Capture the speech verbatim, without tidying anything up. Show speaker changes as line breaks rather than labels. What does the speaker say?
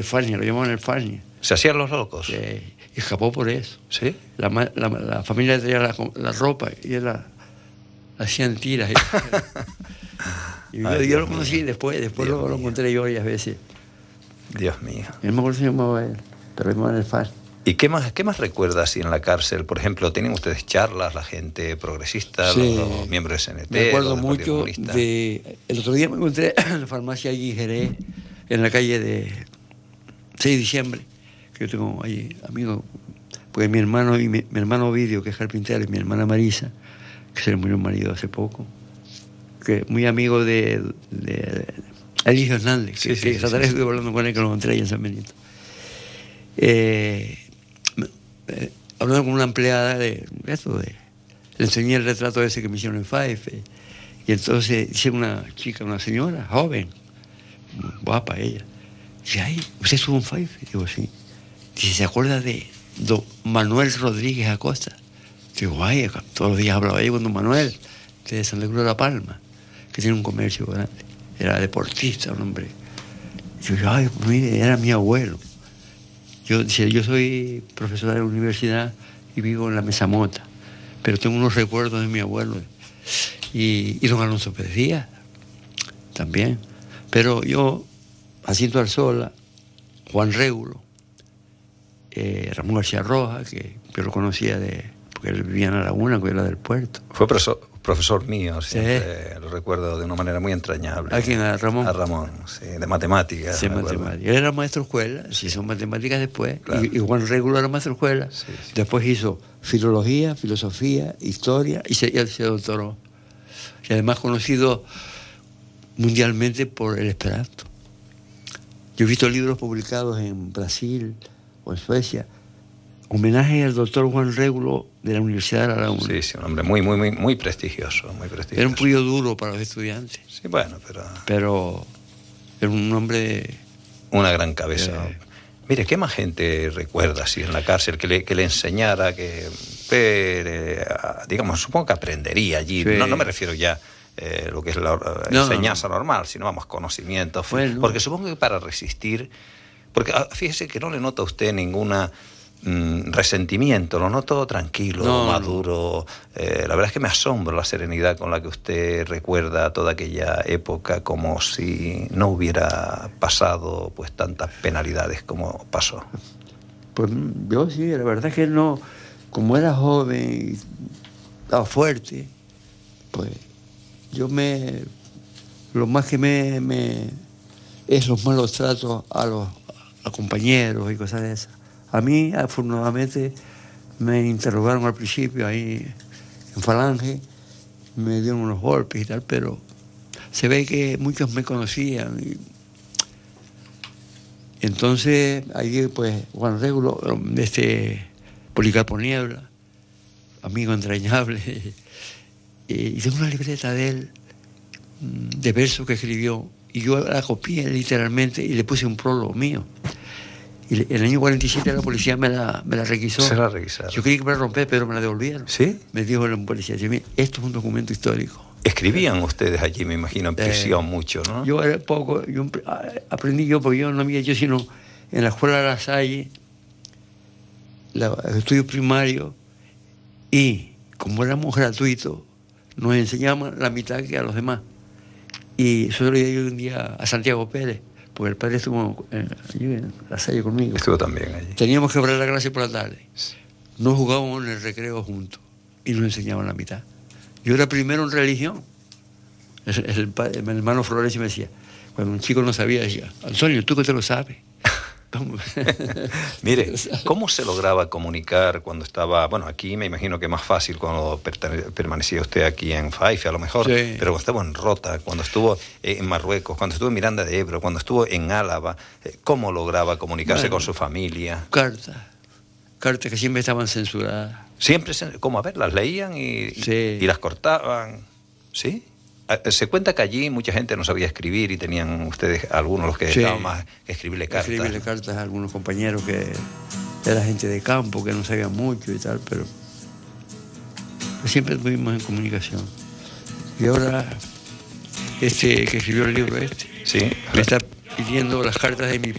de Fania, lo llamaban el Fania.
¿Se hacían los locos?
Sí, y escapó por eso.
¿Sí?
La, la, la familia le traía la, la ropa y él la, la hacían tiras. Y, y Ay, yo, yo lo conocí mío. después, después lo, lo encontré yo varias veces.
Dios mío.
Él me acuerdo se llamaba él, pero él llamaba el Fania.
¿Y qué más, qué más recuerdas así en la cárcel? Por ejemplo, ¿tienen ustedes charlas, la gente progresista,
sí,
los, los miembros de C N T?
Me acuerdo mucho de... El otro día me encontré en la farmacia allí en Jerez, en la calle de seis de diciembre, que yo tengo allí amigos, porque mi hermano y mi, mi hermano Ovidio, que es carpintero, y mi hermana Marisa, que se le murió el marido hace poco, que muy amigo de, de, de Eligio Hernández, que, sí, sí, que sí, sí, estuve hablando con él, que lo encontré ahí en San Benito. Eh... Eh, hablando con una empleada de esto, de, le enseñé el retrato ese que me hicieron en Faife, eh, y entonces dice una chica, una señora joven, guapa ella, dice, ay, ¿usted estuvo en Faife? Digo, sí. Dice, ¿se acuerda de don Manuel Rodríguez Acosta? Digo, ay, todos los días hablaba yo con don Manuel, de Santa Cruz de la Palma, que tiene un comercio grande, era deportista, un hombre. Digo, ay, mire, era mi abuelo. Yo, yo soy profesor de la universidad y vivo en la Mesa Mota, pero tengo unos recuerdos de mi abuelo y, y don Alonso Pérez Díaz también. Pero yo, Jacinto Arzola, Juan Régulo, eh, Ramón García Rojas, que yo lo conocía de, porque él vivía en La Laguna, que era del puerto.
Fue profesor, profesor mío, siempre sí. Lo recuerdo de una manera muy entrañable.
¿A quién? ¿A Ramón?
A Ramón, sí, de matemáticas.
Sí, matemáticas. Él era maestro de escuela, sí. Hizo matemáticas después, claro. y, y Juan Régulo era maestro de escuela. Sí, sí. Después hizo filología, filosofía, historia, y se, y se doctoró. Y además conocido mundialmente por el Esperanto. Yo he visto libros publicados en Brasil o en Suecia, homenaje al doctor Juan Régulo de la Universidad de La Laguna.
Sí, sí, un hombre muy, muy, muy, muy prestigioso, muy prestigioso.
Era un puño duro para los estudiantes.
Sí, bueno, pero...
Pero era un hombre...
Una gran cabeza. Eh... Mire, ¿qué más gente recuerda así en la cárcel que le, que le enseñara, que, eh, digamos, supongo que aprendería allí? Sí. No, no me refiero ya eh, lo que es la no, enseñanza no, no. normal, sino, vamos, conocimientos. Bueno. Porque supongo que para resistir... Porque fíjese que no le nota a usted ninguna... Mm, resentimiento, lo noto tranquilo, no, maduro. No. Eh, la verdad es que me asombra la serenidad con la que usted recuerda toda aquella época, como si no hubiera pasado pues tantas penalidades como pasó.
Pues yo sí, la verdad es que no, como era joven y estaba fuerte, pues yo me, lo más que me, me es los malos tratos a los a compañeros y cosas de esas. A mí, afortunadamente, me interrogaron al principio ahí en Falange, me dieron unos golpes y tal, pero se ve que muchos me conocían. Y entonces, ahí, pues, Juan Régulo, este Policarpo Niebla, amigo entrañable, y tengo una libreta de él, de versos que escribió, y yo la copié literalmente y le puse un prólogo mío. Y el año cuarenta y siete la policía me la, me la requisó.
Se la requisaron.
Yo creí que me la rompí, pero me la devolvieron.
¿Sí?
Me dijo la policía, esto es un documento histórico.
Escribían ustedes allí, me imagino, en prisión eh, mucho, ¿no?
Yo era poco, yo aprendí yo, porque yo no había hecho sino en la escuela de La Salle, la, el estudio primario, y como éramos gratuitos, nos enseñaban la mitad que a los demás. Y eso lo leí un día a Santiago Pérez, porque el padre estuvo en, en La Salle conmigo.
Estuvo también allí.
Teníamos que hablar la clase por la tarde. No jugábamos en el recreo juntos y nos enseñaban la mitad. Yo era primero en religión. El, el, el, mi hermano Flores me decía, cuando un chico no sabía, decía, Antonio, ¿tú que te lo sabes?
Mire, ¿cómo se lograba comunicar cuando estaba, bueno, aquí me imagino que más fácil cuando permanecía usted aquí en Faife, a lo mejor, sí. Pero cuando estuvo en Rota, cuando estuvo en Marruecos, cuando estuvo en Miranda de Ebro, cuando estuvo en Álava, ¿cómo lograba comunicarse bueno, con su familia?
Cartas, cartas que siempre estaban censuradas.
Siempre, ¿cómo? A ver, las leían y,
sí.
y las cortaban, ¿sí? Se cuenta que allí mucha gente no sabía escribir y tenían ustedes, algunos los que sí. Estaban más que escribirle cartas.
Escribirle cartas a algunos compañeros que era gente de campo, que no sabían mucho y tal, pero siempre estuvimos en comunicación. Y ahora, este que escribió el libro este,
sí.
me está pidiendo las cartas de mi